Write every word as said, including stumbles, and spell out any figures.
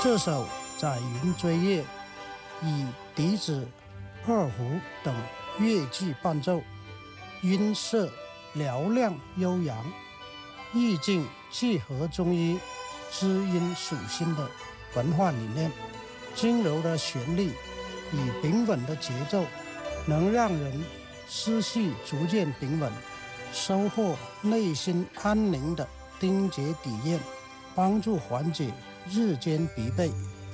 这首《载云追月》以笛子、二胡等乐器伴奏，音色嘹亮悠扬，意境契合中医滋阴属心的文化理念。轻柔的旋律与平稳的节奏，能让人思绪逐渐平稳，收获内心安宁的丁节体验，帮助缓解日间疲惫。